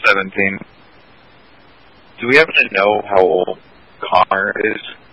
17. Do we happen to know how old Connor is?